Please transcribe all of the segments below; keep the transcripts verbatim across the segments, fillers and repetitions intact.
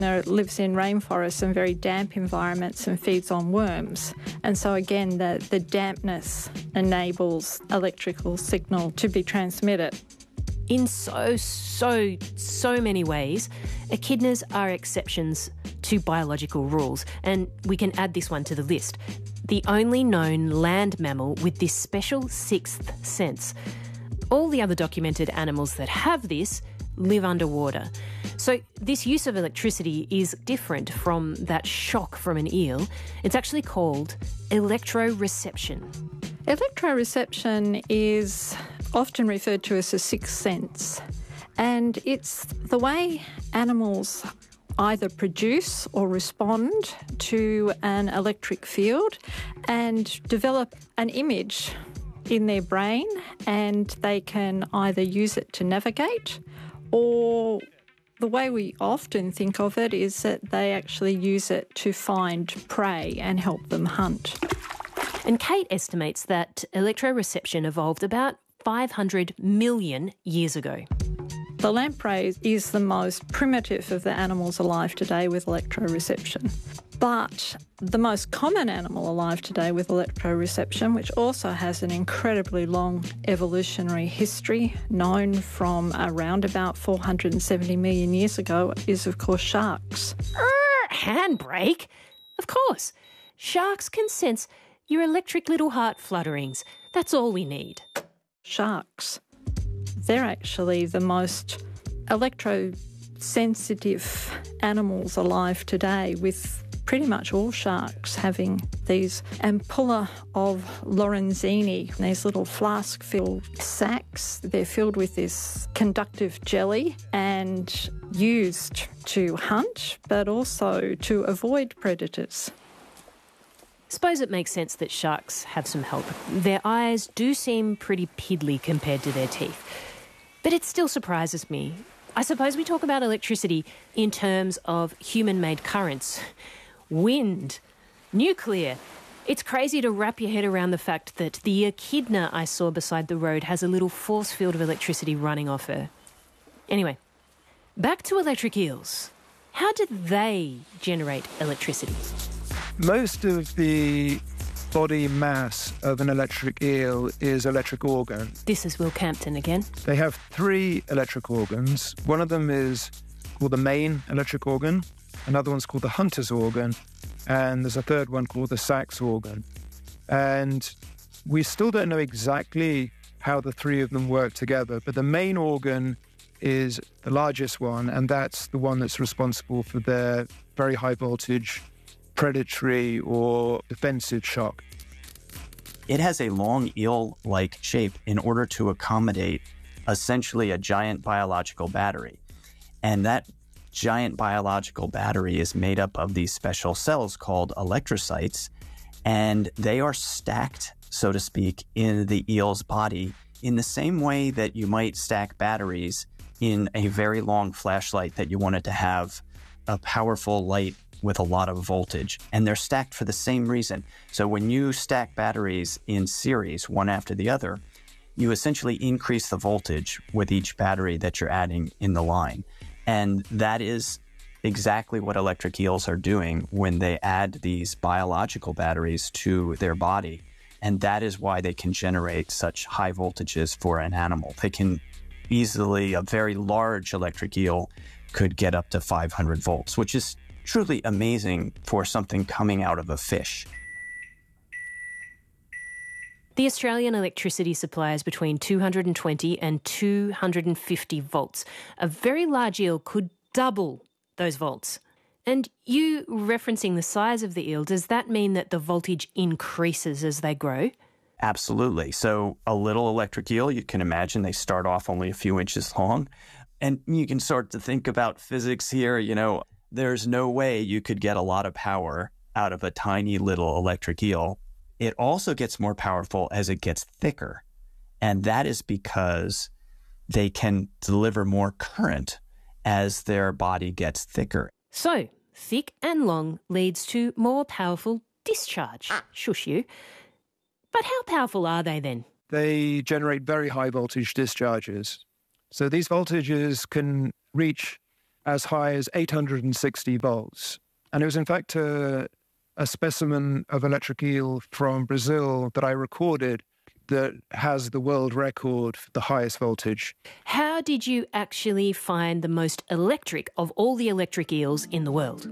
Now, it lives in rainforests and very damp environments and feeds on worms. And so again, the, the dampness enables electrical signal to be transmitted. In so, so, so many ways, echidnas are exceptions to biological rules, and we can add this one to the list. The only known land mammal with this special sixth sense. All the other documented animals that have this live underwater. So this use of electricity is different from that shock from an eel. It's actually called electroreception. Electroreception is often referred to as a sixth sense, and it's the way animals either produce or respond to an electric field and develop an image in their brain, and they can either use it to navigate, or the way we often think of it is that they actually use it to find prey and help them hunt. And Kate estimates that electroreception evolved about five hundred million years ago. The lamprey is the most primitive of the animals alive today with electroreception. But the most common animal alive today with electroreception, which also has an incredibly long evolutionary history, known from around about four hundred seventy million years ago, is of course sharks. Er, handbrake? Of course. Sharks can sense your electric little heart flutterings. That's all we need. Sharks. They're actually the most electrosensitive animals alive today, with pretty much all sharks having these ampulla of Lorenzini, these little flask-filled sacs. They're filled with this conductive jelly and used to hunt, but also to avoid predators. Suppose it makes sense that sharks have some help. Their eyes do seem pretty piddly compared to their teeth. But it still surprises me. I suppose we talk about electricity in terms of human-made currents. Wind, nuclear. It's crazy to wrap your head around the fact that the echidna I saw beside the road has a little force field of electricity running off her. Anyway, back to electric eels. How do they generate electricity? Most of the body mass of an electric eel is electric organ. This is Will Campton again. They have three electric organs. One of them is called the main electric organ, another one's called the hunter's organ, and there's a third one called the sax organ. And we still don't know exactly how the three of them work together, but the main organ is the largest one, and that's the one that's responsible for their very high voltage predatory or defensive shock. It has a long eel-like shape in order to accommodate essentially a giant biological battery. And that giant biological battery is made up of these special cells called electrocytes, and they are stacked, so to speak, in the eel's body in the same way that you might stack batteries in a very long flashlight that you wanted to have a powerful light with a lot of voltage, and they're stacked for the same reason. So when you stack batteries in series, one after the other, you essentially increase the voltage with each battery that you're adding in the line. And that is exactly what electric eels are doing when they add these biological batteries to their body. And that is why they can generate such high voltages for an animal. They can easily, a very large electric eel could get up to five hundred volts, which is truly amazing for something coming out of a fish. The Australian electricity supply is between two hundred twenty and two hundred fifty volts. A very large eel could double those volts. And you referencing the size of the eel, does that mean that the voltage increases as they grow? Absolutely. So a little electric eel, you can imagine they start off only a few inches long. And you can start to think about physics here. You know, there's no way you could get a lot of power out of a tiny little electric eel. It also gets more powerful as it gets thicker. And that is because they can deliver more current as their body gets thicker. So, thick and long leads to more powerful discharge. Shush you. But how powerful are they then? They generate very high voltage discharges. So these voltages can reach as high as eight hundred sixty volts. And it was, in fact, a, a specimen of electric eel from Brazil that I recorded that has the world record for the highest voltage. How did you actually find the most electric of all the electric eels in the world?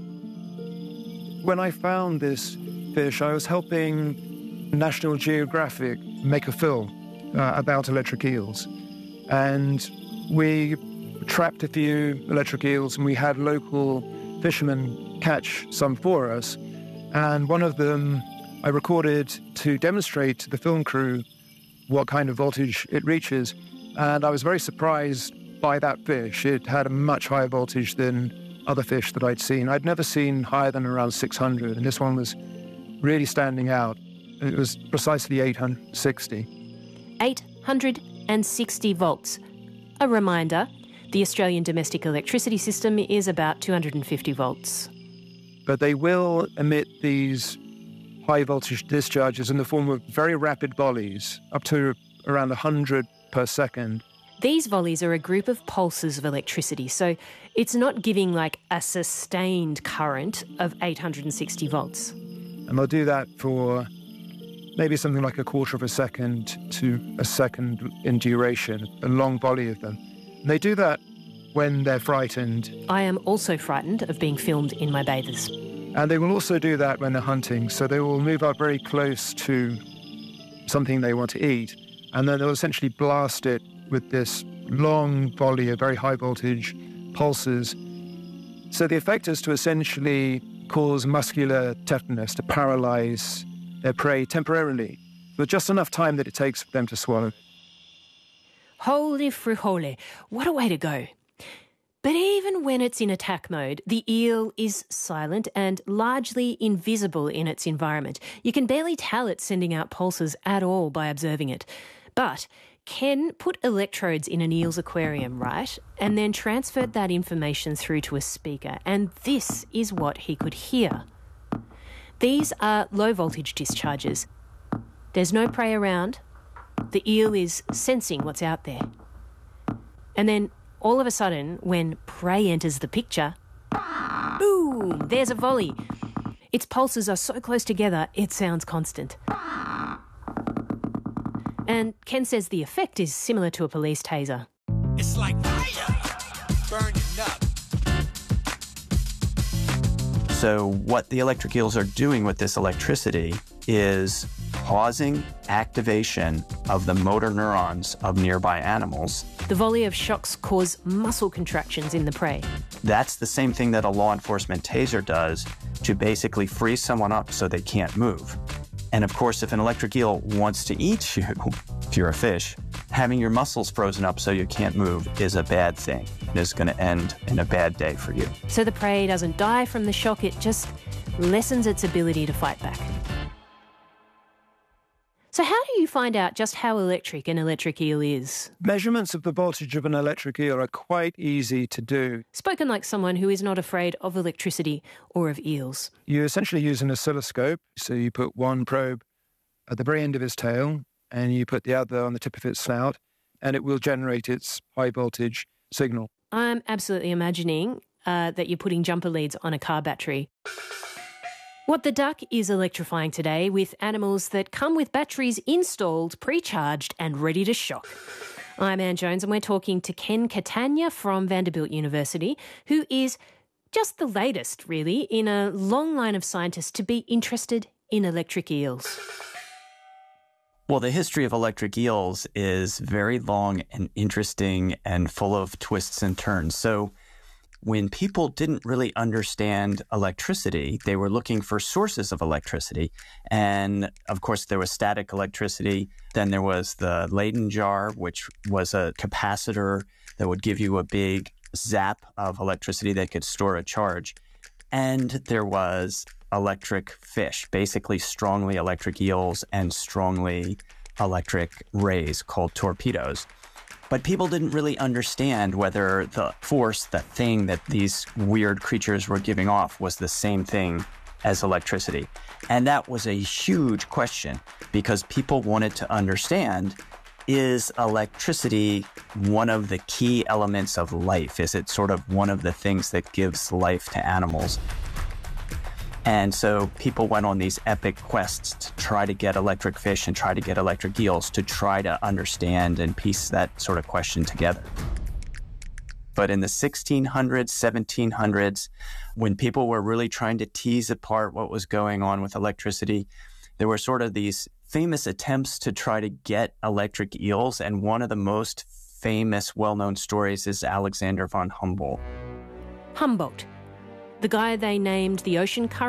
When I found this fish, I was helping National Geographic make a film uh, about electric eels. And we trapped a few electric eels, and we had local fishermen catch some for us. And one of them I recorded to demonstrate to the film crew what kind of voltage it reaches. And I was very surprised by that fish. It had a much higher voltage than other fish that I'd seen. I'd never seen higher than around six hundred, and this one was really standing out. It was precisely eight hundred sixty. eight hundred sixty volts. A reminder, the Australian domestic electricity system is about two hundred fifty volts. But they will emit these high voltage discharges in the form of very rapid volleys, up to around one hundred per second. These volleys are a group of pulses of electricity, so it's not giving like a sustained current of eight hundred sixty volts. And they'll do that for maybe something like a quarter of a second to a second in duration, a long volley of them. And they do that when they're frightened. I am also frightened of being filmed in my bathers. And they will also do that when they're hunting. So they will move up very close to something they want to eat, and then they'll essentially blast it with this long volley of very high voltage pulses. So the effect is to essentially cause muscular tetanus, to paralyze their prey temporarily, for just enough time that it takes for them to swallow. Holy frijole, what a way to go. But even when it's in attack mode, the eel is silent and largely invisible in its environment. You can barely tell it's sending out pulses at all by observing it. But Ken put electrodes in an eel's aquarium, right? And then transferred that information through to a speaker. And this is what he could hear. These are low voltage discharges. There's no prey around. The eel is sensing what's out there. And then all of a sudden, when prey enters the picture, boom, there's a volley. Its pulses are so close together, it sounds constant. And Ken says the effect is similar to a police taser. It's like fire burning up. So what the electric eels are doing with this electricity is causing activation of the motor neurons of nearby animals. The volley of shocks cause muscle contractions in the prey. That's the same thing that a law enforcement taser does to basically freeze someone up so they can't move. And of course, if an electric eel wants to eat you, if you're a fish, having your muscles frozen up so you can't move is a bad thing. It is going to end in a bad day for you. So the prey doesn't die from the shock, it just lessens its ability to fight back. So how do you find out just how electric an electric eel is? Measurements of the voltage of an electric eel are quite easy to do. Spoken like someone who is not afraid of electricity or of eels. You essentially use an oscilloscope. So you put one probe at the very end of its tail, and you put the other on the tip of its snout, and it will generate its high voltage signal. I'm absolutely imagining uh, that you're putting jumper leads on a car battery. What the Duck is electrifying today with animals that come with batteries installed, pre-charged and ready to shock. I'm Anne Jones and we're talking to Ken Catania from Vanderbilt University, who is just the latest, really, in a long line of scientists to be interested in electric eels. Well, the history of electric eels is very long and interesting and full of twists and turns. So when people didn't really understand electricity, they were looking for sources of electricity. And of course, there was static electricity. Then there was the Leyden jar, which was a capacitor that would give you a big zap of electricity that could store a charge. And there was electric fish, basically strongly electric eels and strongly electric rays called torpedoes. But people didn't really understand whether the force, that thing that these weird creatures were giving off, was the same thing as electricity. And that was a huge question because people wanted to understand is electricity one of the key elements of life? Is it sort of one of the things that gives life to animals? And so people went on these epic quests to try to get electric fish and try to get electric eels to try to understand and piece that sort of question together. But in the sixteen hundreds, seventeen hundreds, when people were really trying to tease apart what was going on with electricity, there were sort of these famous attempts to try to get electric eels. And one of the most famous, well-known stories is Alexander von Humboldt. Humboldt, the guy they named the ocean current